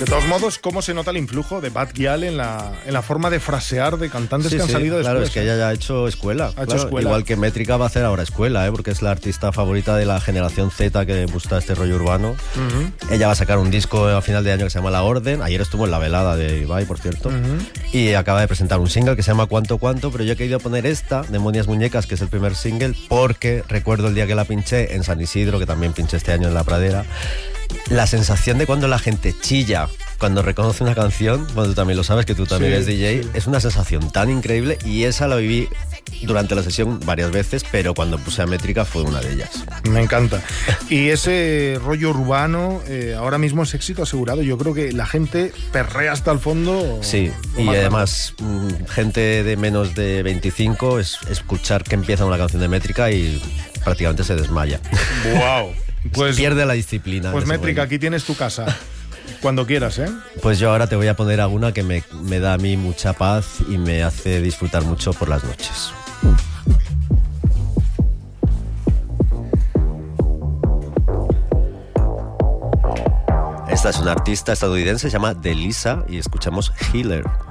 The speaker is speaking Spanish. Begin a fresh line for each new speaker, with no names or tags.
De todos modos, ¿cómo se nota el influjo de Bad Gyal en la forma de frasear de cantantes que han salido después?
Claro, es que ella ya ha hecho escuela.
Ha hecho escuela.
Igual que Métrica va a hacer ahora escuela, porque es la artista favorita de la generación Z que gusta este rollo urbano. Ella va a sacar un disco a final de año que se llama La Orden. Ayer estuvo en la velada de Ibai, por cierto. Y acaba de presentar un single que se llama Cuánto Cuánto, pero yo he querido poner esta, Demonias Muñecas, que es el primer single, porque recuerdo el día que la pinché en San Isidro, que también pinché este año en La Pradera. La sensación de cuando la gente chilla cuando reconoce una canción, bueno, tú también lo sabes, que tú también eres DJ, es una sensación tan increíble, y esa la viví durante la sesión varias veces, pero cuando puse a Métrica fue una de ellas.
Me encanta. Y ese rollo urbano ahora mismo es éxito asegurado. Yo creo que la gente perrea hasta el fondo.
Sí, y además gente de menos de 25 es escuchar que empieza una canción de Métrica y prácticamente se desmaya.
¡Wow! Pues
pierde la disciplina.
Pues Métrica, aquí tienes tu casa. Cuando quieras, ¿eh?
Pues yo ahora te voy a poner alguna que me da a mí mucha paz y me hace disfrutar mucho por las noches. Esta es una artista estadounidense, se llama Delisa, y escuchamos Healer.